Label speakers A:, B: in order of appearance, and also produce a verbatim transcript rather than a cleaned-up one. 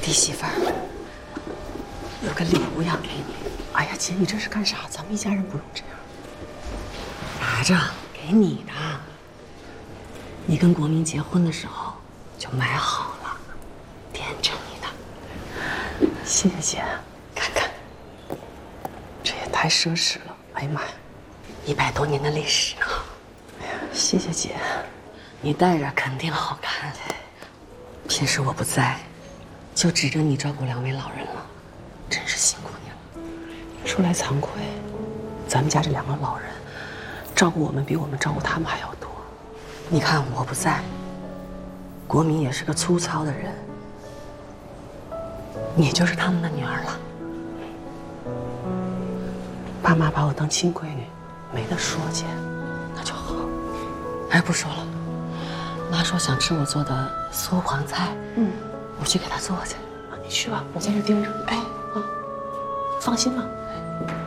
A: 弟媳妇儿，有个礼物要给你。哎呀，姐，你这是干啥？咱们一家人不用这样。拿着，给你的。你跟国民结婚的时候就买好了，惦着你的。谢谢姐，看看，这也太奢侈了。哎呀妈呀，一百多年的历史呢。哎呀，谢谢姐，你戴着肯定好看。平时我不在，就指着你照顾两位老人了，真是辛苦你了。说来惭愧，咱们家这两个老人，照顾我们比我们照顾他们还要多。你看我不在，国民也是个粗糙的人，你就是他们的女儿了。爸妈把我当亲闺女，没得说，姐，那就好。哎，不说了，妈说想吃我做的酥黄菜，嗯，我去给她做去。啊，你去吧，我在这盯着。哎，啊，放心吧。